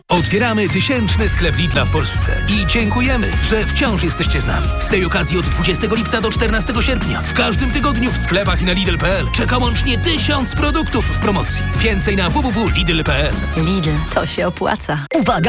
Otwieramy 1000 sklep Lidla w Polsce i dziękujemy, że wciąż jesteście z nami. Z tej okazji od 20 lipca do 14 sierpnia w każdym tygodniu w sklepach i na Lidl.pl czeka łącznie 1000 produktów w promocji. Więcej na www.lidl.pl. Lidl, to się opłaca. Uwaga!